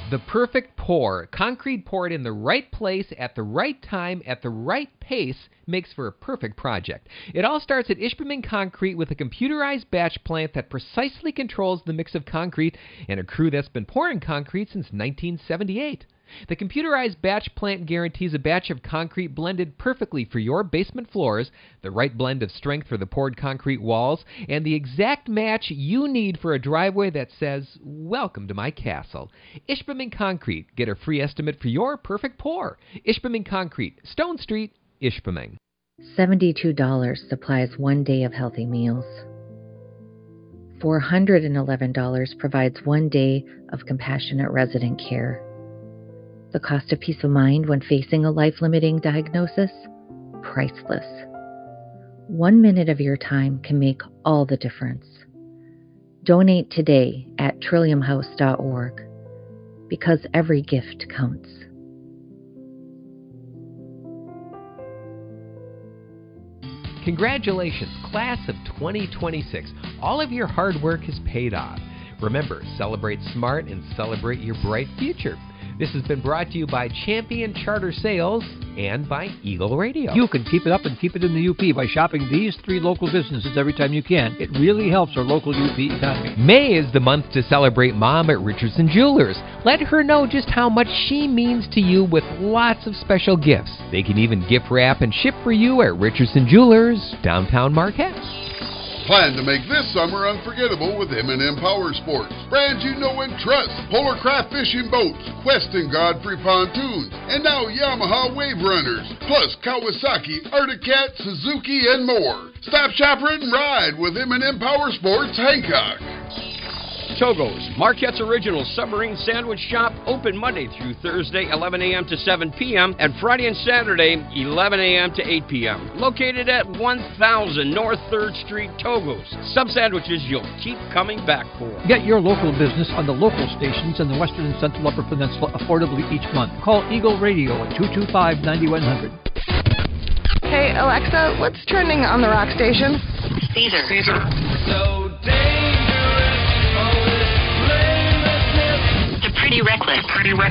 The perfect pour. Concrete poured in the right place, at the right time, at the right pace, makes for a perfect project. It all starts at Ishpeming Concrete with a computerized batch plant that precisely controls the mix of concrete and a crew that's been pouring concrete since 1978. The computerized batch plant guarantees a batch of concrete blended perfectly for your basement floors, the right blend of strength for the poured concrete walls, and the exact match you need for a driveway that says, "Welcome to my castle." Ishpeming Concrete. Get a free estimate for your perfect pour. Ishpeming Concrete, Stone Street, Ishpeming. $72 supplies 1 day of healthy meals. $411 provides 1 day of compassionate resident care. The cost of peace of mind when facing a life-limiting diagnosis? Priceless. 1 minute of your time can make all the difference. Donate today at trilliumhouse.org, because every gift counts. Congratulations, class of 2026. All of your hard work has paid off. Remember, celebrate smart and celebrate your bright future. This has been brought to you by Champion Charter Sales and by Eagle Radio. You can keep it up and keep it in the UP by shopping these 3 local businesses every time you can. It really helps our local UP economy. May is the month to celebrate Mom at Richardson Jewelers. Let her know just how much she means to you with lots of special gifts. They can even gift wrap and ship for you at Richardson Jewelers, downtown Marquette. Plan to make this summer unforgettable with M&M Power Sports. Brands you know and trust. Polar Craft Fishing Boats, Quest and Godfrey Pontoons, and now Yamaha Wave Runners, plus Kawasaki, Arctic Cat, Suzuki, and more. Stop, shop, and ride with M&M Power Sports, Hancock. Togo's, Marquette's original submarine sandwich shop, open Monday through Thursday, 11 a.m. to 7 p.m., and Friday and Saturday, 11 a.m. to 8 p.m. Located at 1000 North 3rd Street, Togo's. Some sandwiches you'll keep coming back for. Get your local business on the local stations in the Western and Central Upper Peninsula affordably each month. Call Eagle Radio at 225-9100. Hey, Alexa, what's trending on the rock station? Caesar. So dangerous, Pretty reckless.